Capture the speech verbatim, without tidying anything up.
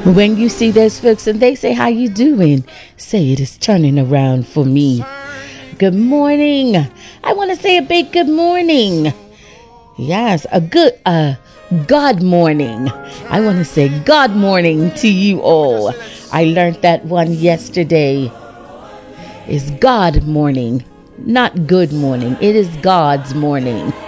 When you see those folks and they say, how you doing? Say it is turning around for me. Good morning. I want to say a big good morning. Yes, a good uh God morning. I want to say God morning to you all. I learned that one yesterday. It's God morning, not good morning. It is God's morning.